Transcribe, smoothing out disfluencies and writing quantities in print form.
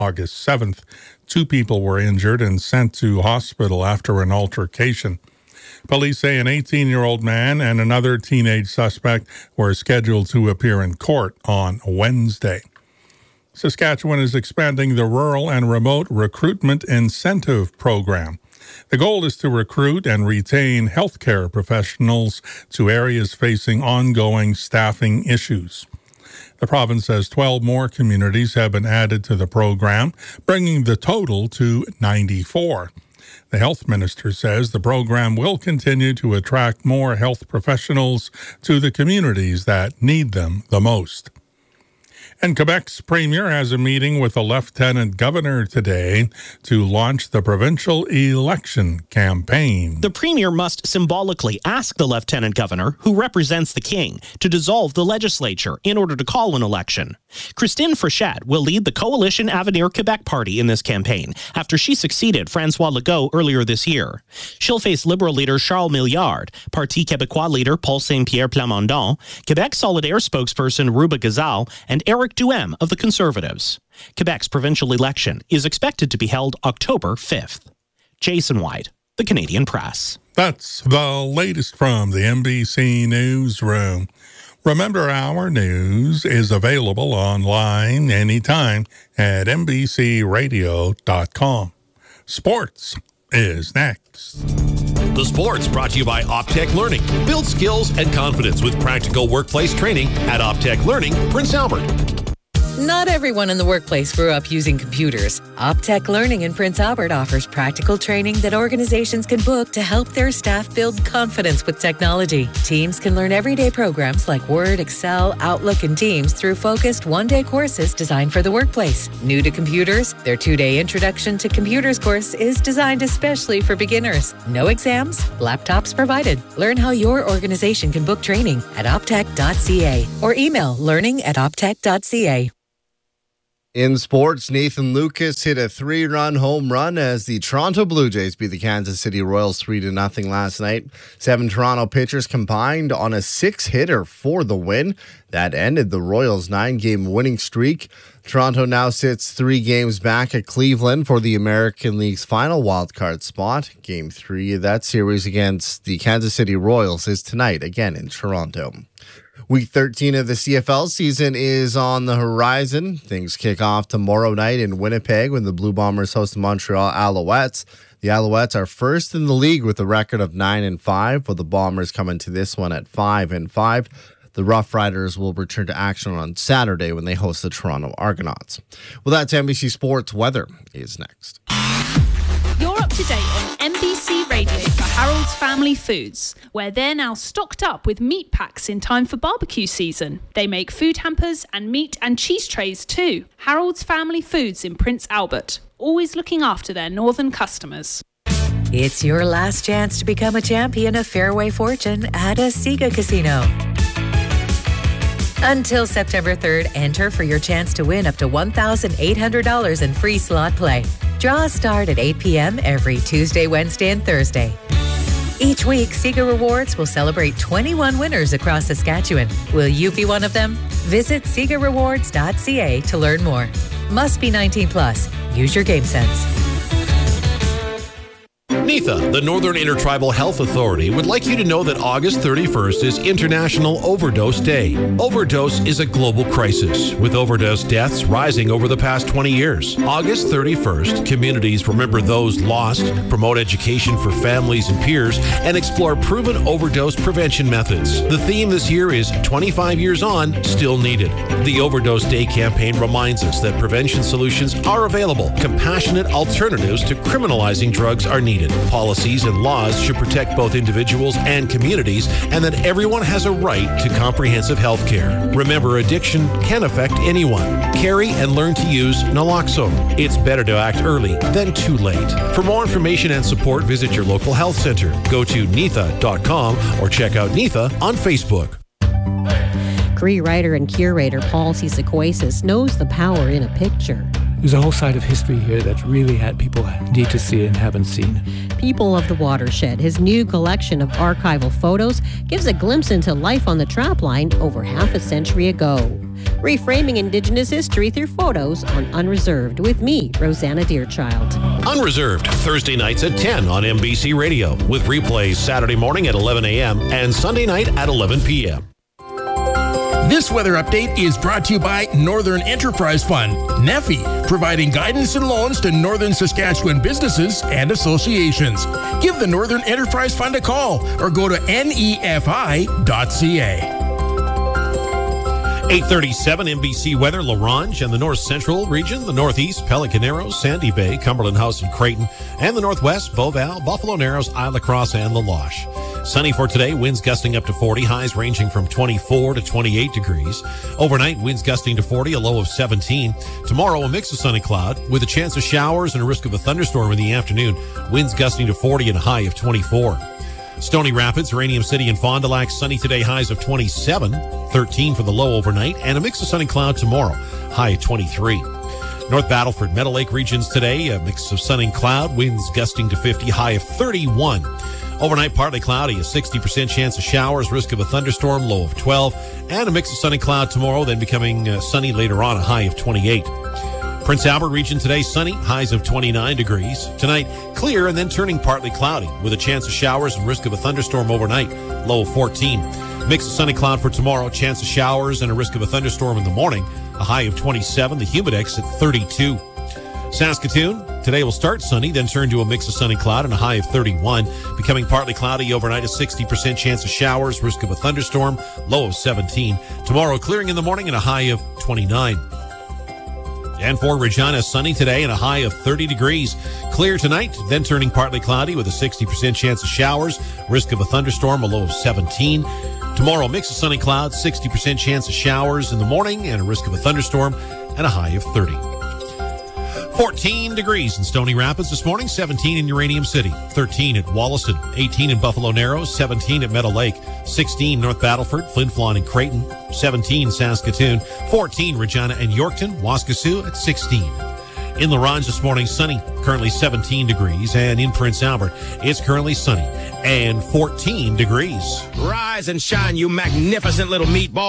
August 7th. 2 people were injured and sent to hospital after an altercation. Police say an 18-year-old man and another teenage suspect were scheduled to appear in court on Wednesday. Saskatchewan is expanding the Rural and Remote Recruitment Incentive Program. The goal is to recruit and retain healthcare professionals to areas facing ongoing staffing issues. The province says 12 more communities have been added to the program, bringing the total to 94. The health minister says the program will continue to attract more health professionals to the communities that need them the most. And Quebec's premier has a meeting with the lieutenant governor today to launch the provincial election campaign. The premier must symbolically ask the lieutenant governor, who represents the king, to dissolve the legislature in order to call an election. Christine Frechette will lead the Coalition Avenir Quebec party in this campaign after she succeeded François Legault earlier this year. She'll face Liberal leader Charles Milliard, Parti Québécois leader Paul Saint-Pierre Plamondon, Quebec Solidaire spokesperson Ruba Gazal, and Eric Duhem of the Conservatives. Quebec's provincial election is expected to be held October 5th. Jason White, The Canadian Press. That's the latest from the NBC Newsroom. Remember, our news is available online anytime at NBCRadio.com. Sports is next. The Sports brought to you by Optech Learning. Build skills and confidence with practical workplace training at Optech Learning, Prince Albert. Not everyone in the workplace grew up using computers. Optech Learning in Prince Albert offers practical training that organizations can book to help their staff build confidence with technology. Teams can learn everyday programs like Word, Excel, Outlook, and Teams through focused one-day courses designed for the workplace. New to computers, their 2-day Introduction to Computers course is designed especially for beginners. No exams, laptops provided. Learn how your organization can book training at optech.ca or email learning@optech.ca. In sports, Nathan Lucas hit a 3-run home run as the Toronto Blue Jays beat the Kansas City Royals 3-0 last night. 7 Toronto pitchers combined on a 6-hitter for the win. That ended the Royals' 9-game winning streak. Toronto now sits 3 games back at Cleveland for the American League's final wildcard spot. Game 3 of that series against the Kansas City Royals is tonight, again in Toronto. Week 13 of the CFL season is on the horizon. Things kick off tomorrow night in Winnipeg when the Blue Bombers host the Montreal Alouettes. The Alouettes are first in the league with a record of 9-5, while the Bombers come into this one at 5-5. The Rough Riders will return to action on Saturday when they host the Toronto Argonauts. Well, that's NBC Sports. Weather is next. You're up to date on NBC Radio for Harold's Family Foods, where they're now stocked up with meat packs in time for barbecue season. They make food hampers and meat and cheese trays too. Harold's Family Foods in Prince Albert, always looking after their northern customers. It's your last chance to become a champion of Fairway Fortune at a Sega Casino. Until September 3rd, enter for your chance to win up to $1,800 in free slot play. Draws start at 8 p.m. every Tuesday, Wednesday, and Thursday. Each week, Sega Rewards will celebrate 21 winners across Saskatchewan. Will you be one of them? Visit SegaRewards.ca to learn more. Must be 19 plus. Use your game sense. NIFA, the Northern Intertribal Health Authority, would like you to know that August 31st is International Overdose Day. Overdose is a global crisis, with overdose deaths rising over the past 20 years. August 31st, communities remember those lost, promote education for families and peers, and explore proven overdose prevention methods. The theme this year is 25 years on, still needed. The Overdose Day campaign reminds us that prevention solutions are available. Compassionate alternatives to criminalizing drugs are needed. Policies and laws should protect both individuals and communities, and that everyone has a right to comprehensive health care. Remember, addiction can affect anyone. Carry and learn to use naloxone. It's better to act early than too late. For more information and support, visit your local health center. Go to NIFA.com or check out NIFA on Facebook. Cree writer and curator Paul Sequoias knows the power in a picture. There's a whole side of history here that really people need to see and haven't seen. People of the Watershed. His new collection of archival photos gives a glimpse into life on the trapline over half a century ago. Reframing Indigenous history through photos on Unreserved with me, Rosanna Deerchild. Unreserved, Thursday nights at 10 on MBC Radio, with replays Saturday morning at 11 a.m. and Sunday night at 11 p.m. This weather update is brought to you by Northern Enterprise Fund, NEFI, providing guidance and loans to Northern Saskatchewan businesses and associations. Give the Northern Enterprise Fund a call or go to nefi.ca. 8:37 NBC weather. La Ronge and the north central region, the northeast, Pelican Narrows, Sandy Bay, Cumberland House and Creighton, and the northwest, Beauval, Buffalo Narrows, Isle Cross, and the Losh. Sunny for today, winds gusting up to 40, highs ranging from 24 to 28 degrees. Overnight, winds gusting to 40, a low of 17. Tomorrow, a mix of sun and cloud with a chance of showers and a risk of a thunderstorm in the afternoon. Winds gusting to 40 and a high of 24. Stony Rapids, Uranium City, and Fond du Lac, sunny today, highs of 27, 13 for the low overnight, and a mix of sun and cloud tomorrow, high of 23. North Battleford, Meadow Lake regions today, a mix of sun and cloud, winds gusting to 50, high of 31. Overnight, partly cloudy, a 60% chance of showers, risk of a thunderstorm, low of 12, and a mix of sun and cloud tomorrow, then becoming sunny later on, a high of 28. Prince Albert region today, sunny, highs of 29 degrees. Tonight, clear and then turning partly cloudy with a chance of showers and risk of a thunderstorm overnight, low of 14. Mix of sunny cloud for tomorrow, chance of showers and a risk of a thunderstorm in the morning, a high of 27, the humidex at 32. Saskatoon, today will start sunny, then turn to a mix of sunny cloud and a high of 31. Becoming partly cloudy overnight, a 60% chance of showers, risk of a thunderstorm, low of 17. Tomorrow, clearing in the morning and a high of 29. And for Regina, sunny today and a high of 30 degrees. Clear tonight, then turning partly cloudy with a 60% chance of showers, risk of a thunderstorm, a low of 17. Tomorrow, mix of sunny clouds, 60% chance of showers in the morning and a risk of a thunderstorm, and a high of 30. 14 degrees in Stony Rapids this morning, 17 in Uranium City, 13 at Wollaston, 18 in Buffalo Narrows, 17 at Meadow Lake, 16 North Battleford, Flin Flon and Creighton, 17 Saskatoon, 14 Regina and Yorkton, Waskesiu at 16. In La Ronge this morning, sunny, currently 17 degrees, and in Prince Albert, it's currently sunny and 14 degrees. Rise and shine, you magnificent little meatball.